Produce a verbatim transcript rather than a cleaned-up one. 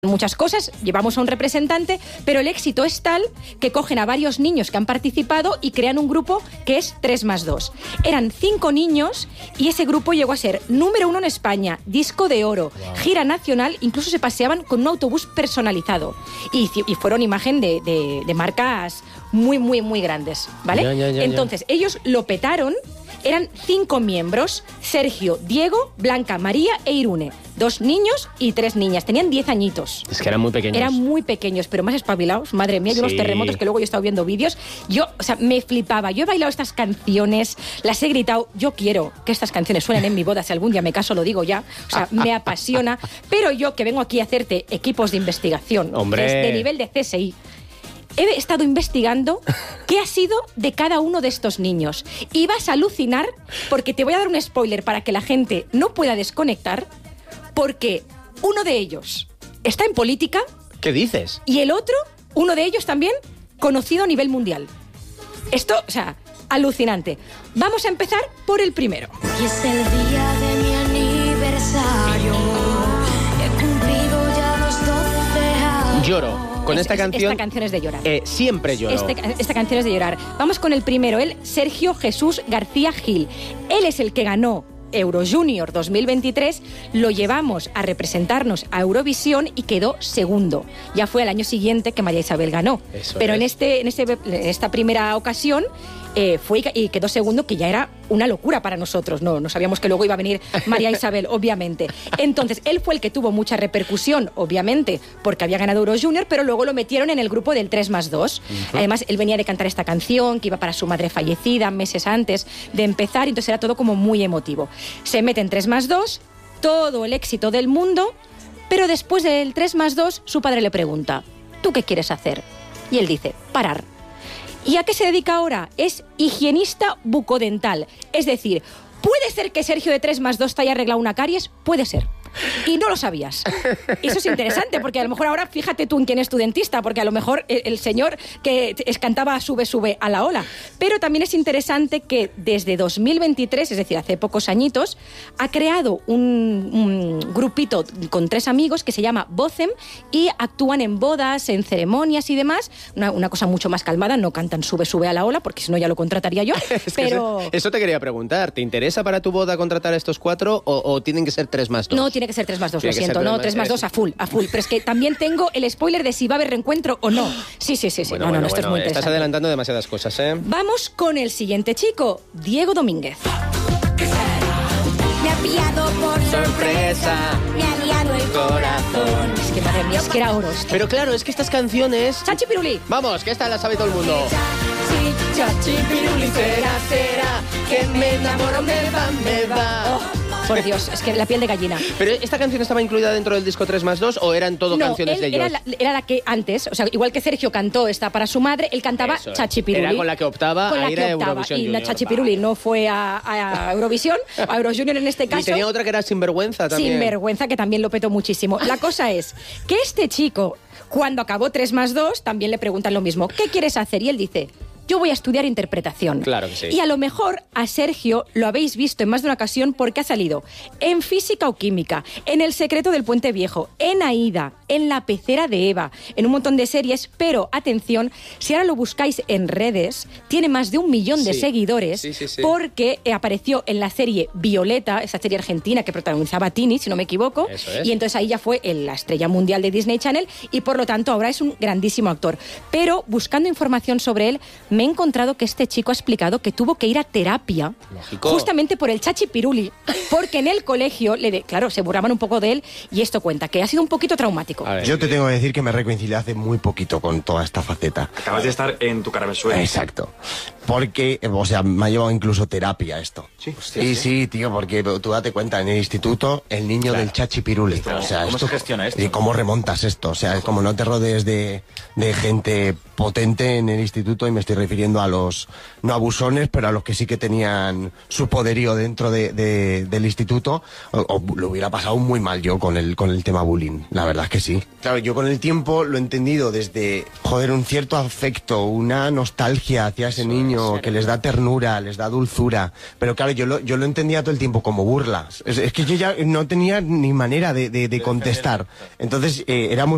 muchas cosas, llevamos a un representante, pero el éxito es tal que cogen a varios niños que han participado y crean un grupo que es tres más dos. Eran cinco niños y ese grupo llegó a ser número uno en España, disco de oro, wow. Gira nacional, incluso se paseaban con un autobús personalizado y, y fueron imagen de, de, de marcas muy, muy, muy grandes, ¿vale? Ya, ya, ya, Entonces, ya. ellos lo petaron. Eran cinco miembros, Sergio, Diego, Blanca, María e Irune. Dos niños y tres niñas. Tenían diez añitos. Es que eran muy pequeños. Eran muy pequeños, pero más espabilados. Madre mía, yo sí. Los terremotos que luego yo he estado viendo vídeos. Yo, o sea, me flipaba. Yo he bailado estas canciones, las he gritado. Yo quiero que estas canciones suenen en mi boda. Si algún día me caso, lo digo ya. O sea, me apasiona. Pero yo, que vengo aquí a hacerte equipos de investigación, Hombre. de nivel de C S I, he estado investigando qué ha sido de cada uno de estos niños. Y vas a alucinar, porque te voy a dar un spoiler para que la gente no pueda desconectar, porque uno de ellos está en política. ¿Qué dices? Y el otro, uno de ellos también, conocido a nivel mundial. Esto, o sea, alucinante. Vamos a empezar por el primero. Hoy es el día de mi aniversario. He cumplido ya los doce años. Lloro. Con es, esta canción... Esta canción es de llorar. Eh, siempre lloro. Este, esta canción es de llorar. Vamos con el primero, él, Sergio Jesús García Gil. Él es el que ganó Euro Junior dos mil veintitrés, lo llevamos a representarnos a Eurovisión y quedó segundo. Ya fue el año siguiente que María Isabel ganó. Eso Pero es. en, este, en, este, en esta primera ocasión eh, fue y quedó segundo, que ya era una locura para nosotros. No, no sabíamos que luego iba a venir María Isabel, obviamente. Entonces, él fue el que tuvo mucha repercusión, obviamente, porque había ganado Euro Junior, pero luego lo metieron en el grupo del tres más dos. Uh-huh. Además, él venía de cantar esta canción, que iba para su madre fallecida meses antes de empezar, y entonces era todo como muy emotivo. Se mete en tres más dos, todo el éxito del mundo, pero después del tres más dos, su padre le pregunta, ¿tú qué quieres hacer? Y él dice, parar. ¿Y a qué se dedica ahora? Es higienista bucodental. Es decir, ¿puede ser que Sergio de tres más dos te haya arreglado una caries? Puede ser. Y no lo sabías. Eso es interesante, porque a lo mejor ahora fíjate tú en quién es tu dentista, porque a lo mejor el, el señor que es, cantaba sube, sube a la ola. Pero también es interesante que desde dos mil veintitrés, es decir, hace pocos añitos, ha creado un, un grupito con tres amigos que se llama Vocem y actúan en bodas, en ceremonias y demás. Una, una cosa mucho más calmada, no cantan sube, sube a la ola, porque si no ya lo contrataría yo. Es pero... que eso, eso te quería preguntar. ¿Te interesa para tu boda contratar a estos cuatro o, o tienen que ser tres más dos? No, tiene que ser tres más dos, Tiene lo siento, no, tres más dos a full, a full. Pero es que también tengo el spoiler de si va a haber reencuentro o no. Sí, sí, sí, sí. Bueno, no, bueno, no, esto bueno, es muy estás interesante. adelantando demasiadas cosas, ¿eh? Vamos con el siguiente chico, Diego Domínguez. Me ha pillado por sorpresa, me ha liado el corazón. Es que madre mía, es que era oro esto. Pero claro, es que estas canciones... Chachi Piruli. Vamos, que esta la sabe todo el mundo. Chachi, chachi, piruli, será, será, que me enamoro, me va, me va. Oh. Por Dios, es que la piel de gallina. ¿Pero esta canción estaba incluida dentro del disco tres más dos o eran todo no, canciones él de ellos? Era la, era la que antes, o sea, igual que Sergio cantó esta para su madre, él cantaba Eso, Chachi Piruli. Era con la que optaba con a la ir que a optaba. Eurovisión Y Junior. Chachi Piruli no fue a, a Eurovisión, a Euro Junior en este caso. Y tenía otra que era Sinvergüenza también. Sinvergüenza, que también lo petó muchísimo. La cosa es que este chico, cuando acabó tres más dos, también le preguntan lo mismo. ¿Qué quieres hacer? Y él dice... Yo voy a estudiar interpretación. Claro que sí. Y a lo mejor a Sergio lo habéis visto en más de una ocasión porque ha salido en Física o Química, en El secreto del Puente Viejo, en Aída, en La pecera de Eva, en un montón de series, pero atención, si ahora lo buscáis en redes, tiene más de un millón de sí. seguidores sí, sí, sí. porque apareció en la serie Violeta, esa serie argentina que protagonizaba Tini, si no me equivoco, Eso es. y entonces ahí ya fue la estrella mundial de Disney Channel y por lo tanto ahora es un grandísimo actor. Pero buscando información sobre él, me he encontrado que este chico ha explicado que tuvo que ir a terapia. Lógico. Justamente por el Chachi Piruli, porque en el colegio, le de, claro, se burlaban un poco de él y esto cuenta, que ha sido un poquito traumático. Yo te tengo que decir que me reconcilié hace muy poquito con toda esta faceta. Acabas de estar en Tu cara me suena. Exacto. Porque, o sea, me ha llevado incluso terapia esto. Sí, hostia, sí, sí, tío, porque tú date cuenta, en el instituto, el niño Claro. del Chachi Piruli. Esto, o sea, ¿cómo esto, se gestiona esto? ¿Y cómo remontas esto? O sea, es como no te rodees de, de gente potente en el instituto, y me estoy refiriendo a los, no abusones, pero a los que sí que tenían su poderío dentro de, de, del instituto, o, o lo hubiera pasado muy mal yo con el, con el tema bullying. La verdad es que sí. Claro, yo con el tiempo lo he entendido desde, joder, un cierto afecto, una nostalgia hacia ese niño que les da ternura, les da dulzura. Pero claro, yo lo, yo lo entendía todo el tiempo como burlas. Es, es que yo ya no tenía ni manera de, de, de contestar. Entonces, eh, era muy